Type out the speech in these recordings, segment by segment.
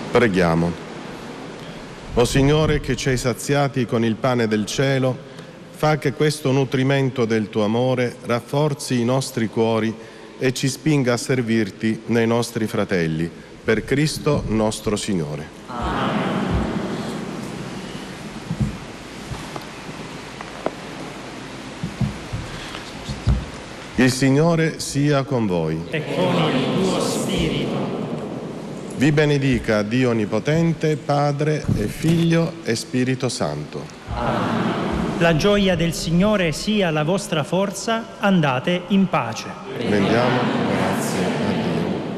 Preghiamo. O Signore, che ci hai saziati con il pane del cielo, fa che questo nutrimento del tuo amore rafforzi i nostri cuori e ci spinga a servirti nei nostri fratelli. Per Cristo nostro Signore. Amen. Il Signore sia con voi. E con il tuo spirito. Vi benedica Dio Onnipotente, Padre e Figlio e Spirito Santo. Amen. La gioia del Signore sia la vostra forza, andate in pace. Rendiamo grazie a Dio.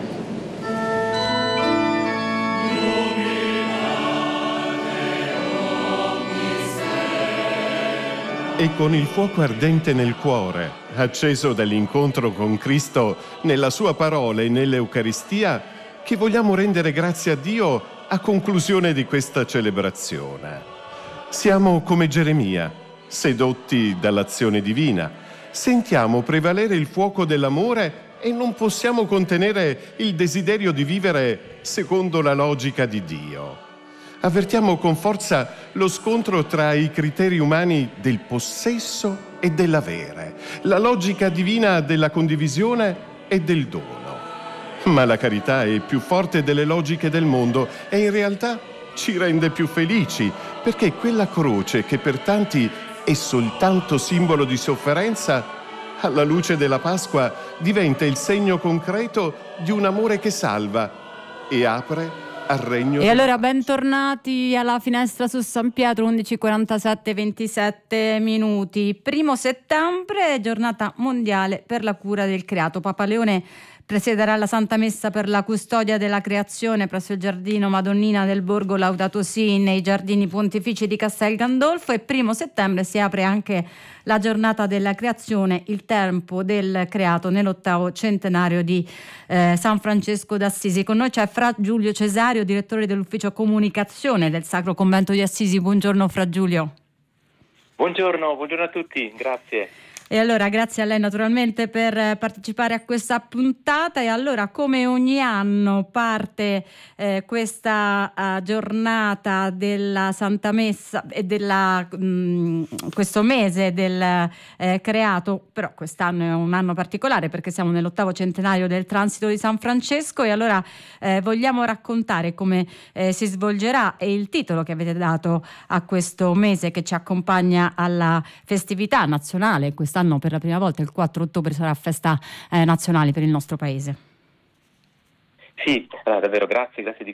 E con il fuoco ardente nel cuore, acceso dall'incontro con Cristo nella sua parola e nell'Eucaristia, che vogliamo rendere grazie a Dio a conclusione di questa celebrazione. Siamo come Geremia, sedotti dall'azione divina. Sentiamo prevalere il fuoco dell'amore e non possiamo contenere il desiderio di vivere secondo la logica di Dio. Avvertiamo con forza lo scontro tra i criteri umani del possesso e dell'avere, la logica divina della condivisione e del dono. Ma la carità è più forte delle logiche del mondo e in realtà ci rende più felici, perché quella croce che per tanti è soltanto simbolo di sofferenza, alla luce della Pasqua diventa il segno concreto di un amore che salva e apre al regno. E allora bentornati alla Finestra su San Pietro, 11:47, 27 minuti. 1 settembre, giornata mondiale per la cura del creato. Papa Leone presiederà la Santa Messa per la custodia della creazione presso il giardino Madonnina del Borgo Laudato Si nei giardini pontifici di Castel Gandolfo, e 1 settembre si apre anche la giornata della creazione, il tempo del creato nell'8° centenario di San Francesco d'Assisi. Con noi c'è Fra Giulio Cesario, direttore dell'ufficio comunicazione del Sacro Convento di Assisi. Buongiorno Fra Giulio. Buongiorno a tutti, grazie. E allora grazie a lei naturalmente per partecipare a questa puntata. E allora, come ogni anno parte questa giornata della Santa Messa e questo mese del creato, però quest'anno è un anno particolare perché siamo nell'8° centenario del transito di San Francesco, e allora vogliamo raccontare come si svolgerà e il titolo che avete dato a questo mese che ci accompagna alla festività nazionale. Quest'anno per la prima volta il 4 ottobre sarà festa nazionale per il nostro paese. Sì, davvero grazie di